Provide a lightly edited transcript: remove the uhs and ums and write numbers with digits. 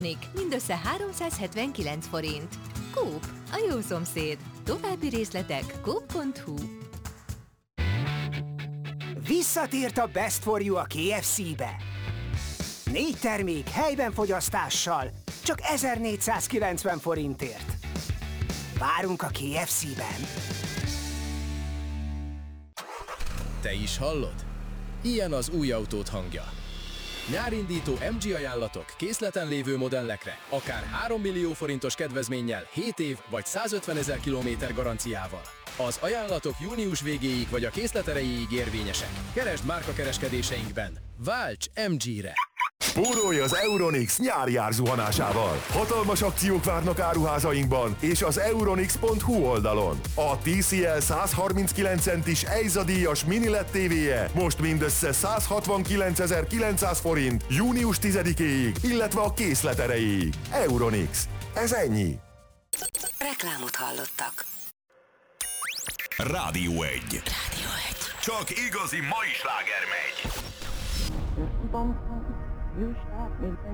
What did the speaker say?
Mindössze 379 forint. Coop, a jó szomszéd. További részletek coop.hu. Visszatért a Best for You a KFC-be. 4 termék helyben fogyasztással, csak 1490 forintért. Várunk a KFC-ben. Te is hallod? Ilyen az új autód hangja. Nyárindító MG ajánlatok készleten lévő modellekre, akár 3 millió forintos kedvezménnyel, 7 év vagy 150 000 kilométer garanciával. Az ajánlatok június végéig vagy a készlet erejéig érvényesek. Keresd márkakereskedéseinkben. Válts MG-re! Spórolj az Euronics nyári árzuhanásával! Hatalmas akciók várnak áruházainkban és az euronics.hu oldalon. A TCL 139 centis EIZA díjas mini LED TV-je most mindössze 169.900 forint június 10-éig, illetve a készlet erejéig. Euronics. Ez ennyi. Reklámot hallottak. Rádió 1. Csak igazi mai sláger megy.